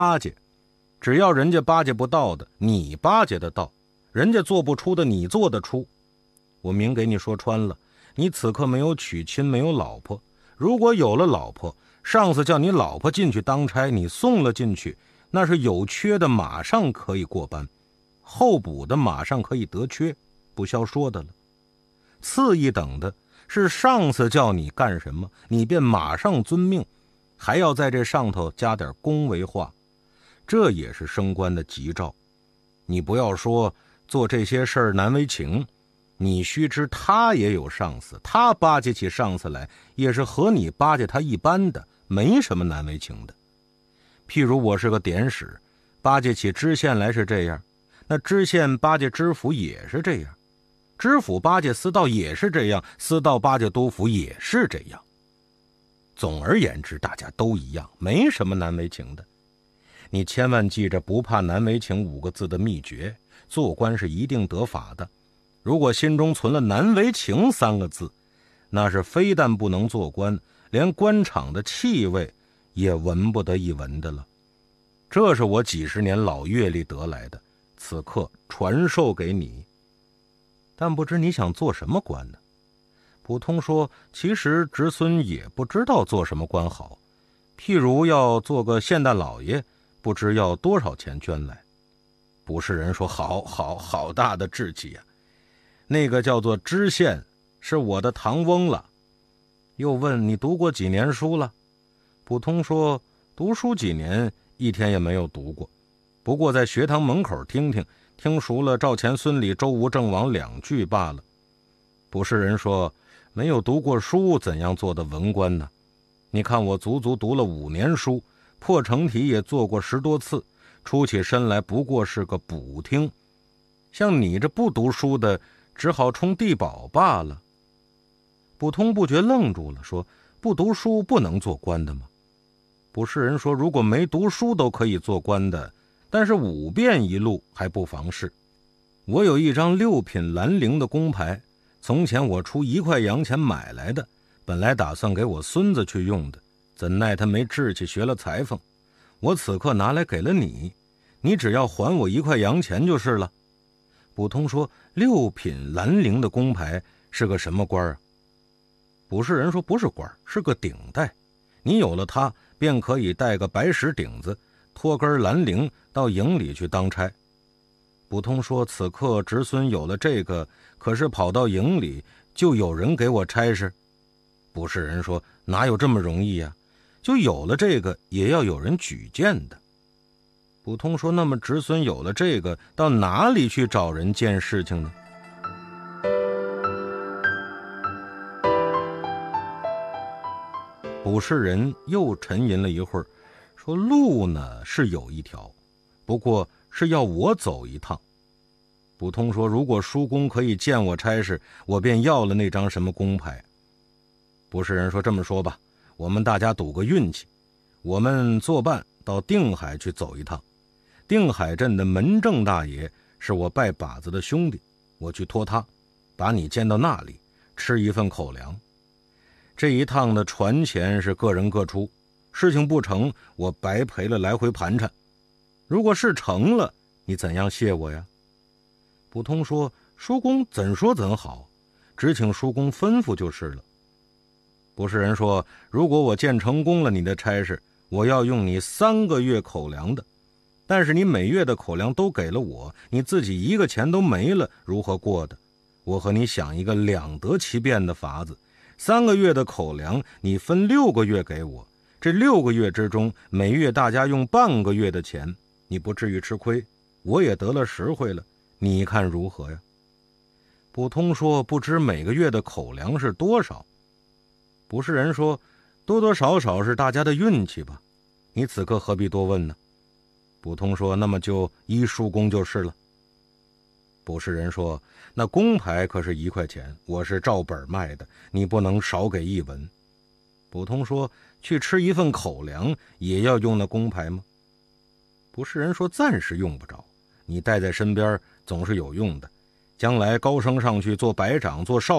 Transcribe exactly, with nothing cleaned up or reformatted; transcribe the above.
巴结，只要人家巴结不到的，你巴结得到；人家做不出的，你做得出。我明给你说穿了，你此刻没有娶亲，没有老婆。如果有了老婆，上司叫你老婆进去当差，你送了进去，那是有缺的马上可以过班，候补的马上可以得缺，不消说的了。次一等的是上司叫你干什么，你便马上遵命，还要在这上头加点恭维话，这也是升官的吉兆。你不要说做这些事儿难为情，你须知他也有上司，他巴结起上司来也是和你巴结他一般的，没什么难为情的。譬如我是个典史，巴结起知县来是这样，那知县巴结知府也是这样，知府巴结司道也是这样，司道巴结督府也是这样。总而言之，大家都一样，没什么难为情的。你千万记着不怕难为情五个字的秘诀，做官是一定得法的。如果心中存了难为情三个字，那是非但不能做官，连官场的气味也闻不得一闻的了。这是我几十年老阅历得来的，此刻传授给你。但不知你想做什么官呢？普通说，其实侄孙也不知道做什么官好。譬如要做个县大老爷，不知要多少钱捐来。不是人说好好好大的志气呀、啊！那个叫做知县，是我的堂翁了。又问你读过几年书了？普通说读书几年，一天也没有读过，不过在学堂门口听听，听熟了赵钱孙李周吴郑王两句罢了。不是人说没有读过书，怎样做的文官呢？你看我足足读了五年书，破成题也做过十多次，出起身来不过是个补听。像你这不读书的，只好充地保罢了。不通不觉愣住了，说不读书不能做官的吗？不是人说如果没读书都可以做官的，但是五遍一路还不妨事。我有一张六品兰陵的工牌，从前我出一块洋钱买来的，本来打算给我孙子去用的，怎奈他没志气学了裁缝，我此刻拿来给了你，你只要还我一块洋钱就是了。普通说六品兰陵的工牌是个什么官啊？不是人说不是官，是个顶戴，你有了它便可以带个白石顶子，拖根兰陵到营里去当差。普通说此刻侄孙有了这个，可是跑到营里就有人给我差事。不是人说哪有这么容易呀、啊？就有了这个也要有人举荐的。普通说那么侄孙有了这个，到哪里去找人见事情呢？卜士人又沉吟了一会儿，说路呢是有一条，不过是要我走一趟。卜通说如果叔公可以见我差事，我便要了那张什么工牌。卜士人说这么说吧，我们大家赌个运气，我们作伴到定海去走一趟。定海镇的门正大爷是我拜把子的兄弟，我去托他把你见到那里，吃一份口粮。这一趟的船钱是个人各出，事情不成，我白赔了来回盘缠。如果是成了，你怎样谢我呀？卜通说叔公怎说怎好，只请叔公吩咐就是了。卜士人说如果我见成功了你的差事，我要用你三个月口粮的，但是你每月的口粮都给了我，你自己一个钱都没了，如何过的？我和你想一个两得其便的法子，三个月的口粮你分六个月给我，这六个月之中每月大家用半个月的钱，你不至于吃亏，我也得了实惠了，你看如何呀？卜通说不知每个月的口粮是多少。卜士人说多多少少是大家的运气吧，你此刻何必多问呢？卜通说那么就依叔公就是了。卜士人说那工牌可是一块钱，我是照本卖的，你不能少给一文。卜通说去吃一份口粮也要用那工牌吗？卜士人说暂时用不着，你带在身边总是有用的，将来高升上去做白长做少